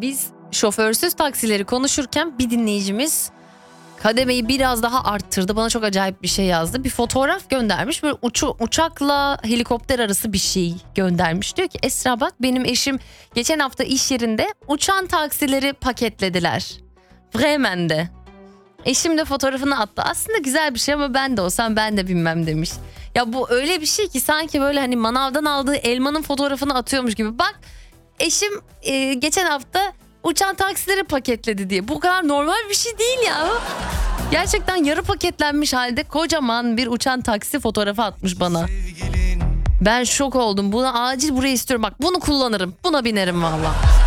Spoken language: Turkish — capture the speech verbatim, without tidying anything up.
Biz şoförsüz taksileri konuşurken bir dinleyicimiz kademeyi biraz daha arttırdı. Bana çok acayip bir şey yazdı. Bir fotoğraf göndermiş. Böyle uçu, uçakla helikopter arası bir şey göndermiş. Diyor ki Esra bak benim eşim geçen hafta iş yerinde uçan taksileri paketlediler. Bremen'de. Eşim de fotoğrafını attı. Aslında güzel bir şey ama ben de olsam ben de bilmem demiş. Ya bu öyle bir şey ki sanki böyle hani manavdan aldığı elmanın fotoğrafını atıyormuş gibi. Bak eşim e, geçen hafta uçan taksileri paketledi diye. Bu kadar normal bir şey değil ya. Gerçekten yarı paketlenmiş halde kocaman bir uçan taksi fotoğrafı atmış bana. Ben şok oldum. Buna acil buraya istiyorum. Bak bunu kullanırım. Buna binerim valla.